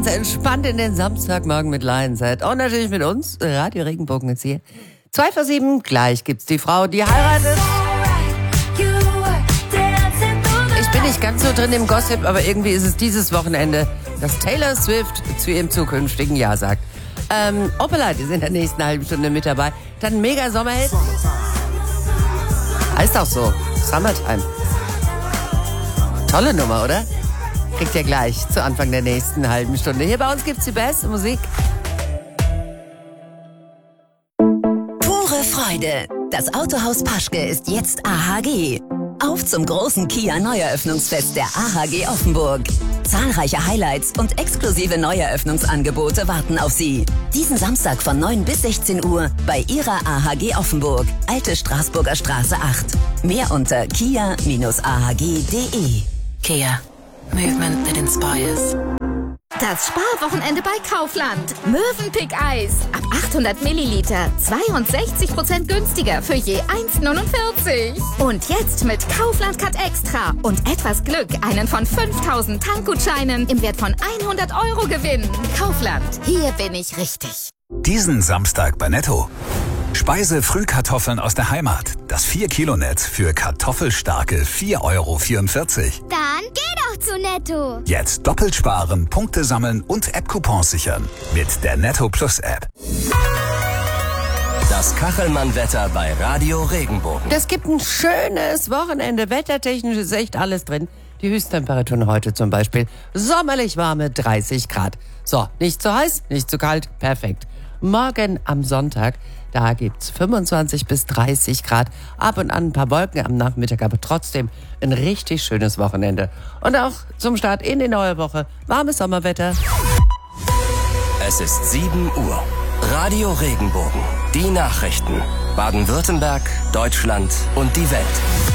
entspannt in den Samstagmorgen mit Lionset. Und natürlich mit uns, Radio Regenbogen ist hier. 2:07, gleich gibt's die Frau, die heiratet. Ich bin nicht ganz so drin im Gossip, aber irgendwie ist es dieses Wochenende, dass Taylor Swift zu ihrem zukünftigen Ja sagt. Opala, die sind in der nächsten halben Stunde mit dabei. Dann mega Sommerhit. Heißt auch so, Summertime. Tolle Nummer, oder? Kriegt ihr gleich zu Anfang der nächsten halben Stunde. Hier bei uns gibt's die beste Musik. Pure Freude. Das Autohaus Paschke ist jetzt AHG. Auf zum großen Kia Neueröffnungsfest der AHG Offenburg. Zahlreiche Highlights und exklusive Neueröffnungsangebote warten auf Sie. Diesen Samstag von 9 bis 16 Uhr bei Ihrer AHG Offenburg, Alte Straßburger Straße 8. Mehr unter kia-ahg.de. Kia. Movement that inspires. Das Sparwochenende bei Kaufland. Mövenpick-Eis. Ab 800 Milliliter. 62% günstiger für je 1,49. Und jetzt mit Kaufland Cut Extra und etwas Glück einen von 5000 Tankgutscheinen im Wert von 100 € gewinnen. Kaufland. Hier bin ich richtig. Diesen Samstag bei Netto. Speise-Frühkartoffeln aus der Heimat. Das 4-Kilo-Netz für kartoffelstarke 4,44 €. Dann geh doch zu Netto. Jetzt doppelt sparen, Punkte sammeln und App-Coupons sichern. Mit der Netto Plus App. Das Kachelmann-Wetter bei Radio Regenbogen. Das gibt ein schönes Wochenende. Wettertechnisch ist echt alles drin. Die Höchsttemperaturen heute zum Beispiel sommerlich warme 30 Grad. So, nicht zu heiß, nicht zu kalt, perfekt. Morgen am Sonntag, da gibt's 25 bis 30 Grad, ab und an ein paar Wolken am Nachmittag, aber trotzdem ein richtig schönes Wochenende. Und auch zum Start in die neue Woche warmes Sommerwetter. Es ist 7 Uhr. Radio Regenbogen. Die Nachrichten. Baden-Württemberg, Deutschland und die Welt.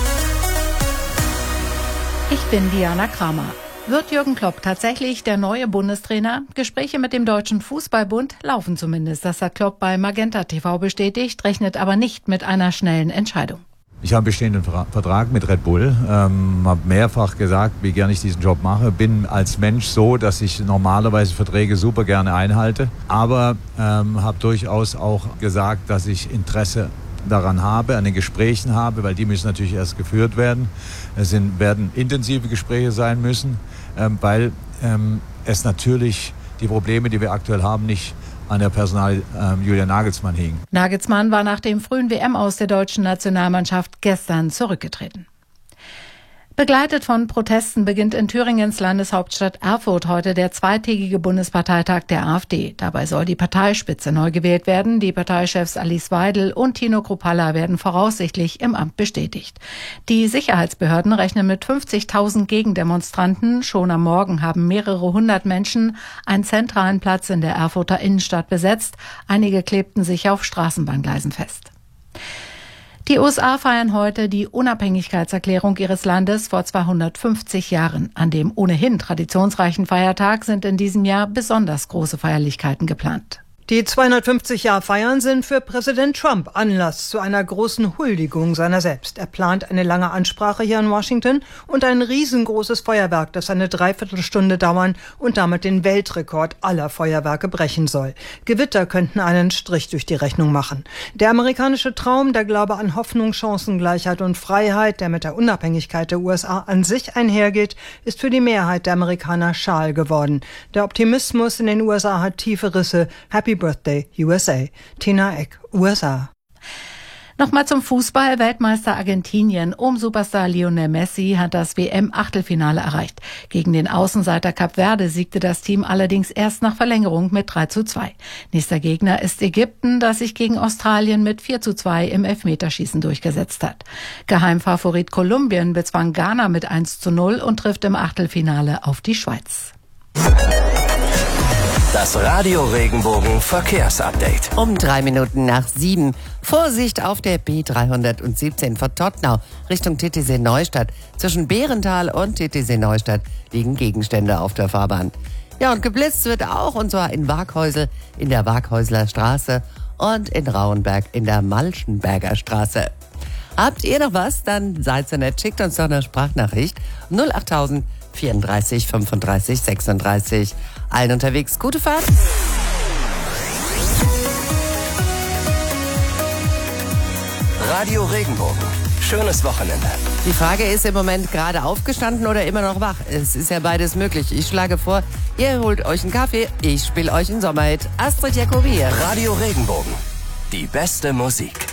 Ich bin Diana Kramer. Wird Jürgen Klopp tatsächlich der neue Bundestrainer? Gespräche mit dem Deutschen Fußballbund laufen zumindest. Das hat Klopp bei Magenta TV bestätigt, rechnet aber nicht mit einer schnellen Entscheidung. Ich habe einen bestehenden Vertrag mit Red Bull, habe mehrfach gesagt, wie gerne ich diesen Job mache. Bin als Mensch so, dass ich normalerweise Verträge super gerne einhalte, aber habe durchaus auch gesagt, dass ich Interesse daran habe, an den Gesprächen habe, weil die müssen natürlich erst geführt werden. Werden intensive Gespräche sein müssen, weil es natürlich die Probleme, die wir aktuell haben, nicht an der Personal Julian Nagelsmann hingen. Nagelsmann war nach dem frühen WM-Aus der deutschen Nationalmannschaft gestern zurückgetreten. Begleitet von Protesten beginnt in Thüringens Landeshauptstadt Erfurt heute der zweitägige Bundesparteitag der AfD. Dabei soll die Parteispitze neu gewählt werden. Die Parteichefs Alice Weidel und Tino Kruppalla werden voraussichtlich im Amt bestätigt. Die Sicherheitsbehörden rechnen mit 50.000 Gegendemonstranten. Schon am Morgen haben mehrere hundert Menschen einen zentralen Platz in der Erfurter Innenstadt besetzt. Einige klebten sich auf Straßenbahngleisen fest. Die USA feiern heute die Unabhängigkeitserklärung ihres Landes vor 250 Jahren. An dem ohnehin traditionsreichen Feiertag sind in diesem Jahr besonders große Feierlichkeiten geplant. Die 250-Jahr-Feiern sind für Präsident Trump Anlass zu einer großen Huldigung seiner selbst. Er plant eine lange Ansprache hier in Washington und ein riesengroßes Feuerwerk, das eine Dreiviertelstunde dauern und damit den Weltrekord aller Feuerwerke brechen soll. Gewitter könnten einen Strich durch die Rechnung machen. Der amerikanische Traum, der Glaube an Hoffnung, Chancengleichheit und Freiheit, der mit der Unabhängigkeit der USA an sich einhergeht, ist für die Mehrheit der Amerikaner schal geworden. Der Optimismus in den USA hat tiefe Risse. Happy Birthday, USA. Tina Eck, USA. Nochmal zum Fußball. Weltmeister Argentinien um Superstar Lionel Messi hat das WM-Achtelfinale erreicht. Gegen den Außenseiter Kap Verde siegte das Team allerdings erst nach Verlängerung mit 3:2. Nächster Gegner ist Ägypten, das sich gegen Australien mit 4:2 im Elfmeterschießen durchgesetzt hat. Geheimfavorit Kolumbien bezwang Ghana mit 1:0 und trifft im Achtelfinale auf die Schweiz. Das Radio Regenbogen Verkehrsupdate. Um 7:03. Vorsicht auf der B317 von Todtnau Richtung Titisee Neustadt. Zwischen Bärental und Titisee Neustadt liegen Gegenstände auf der Fahrbahn. Ja, und geblitzt wird auch, und zwar in Waghäusel in der Waghäusler Straße und in Rauenberg in der Malschenberger Straße. Habt ihr noch was? Dann seid so nett, schickt uns doch eine Sprachnachricht 08000 34 35 36. Allen unterwegs gute Fahrt. Radio Regenbogen. Schönes Wochenende. Die Frage ist im Moment gerade aufgestanden oder immer noch wach. Es ist ja beides möglich. Ich schlage vor, ihr holt euch einen Kaffee, ich spiele euch einen Sommerhit. Astrid Jacobi. Radio Regenbogen. Die beste Musik.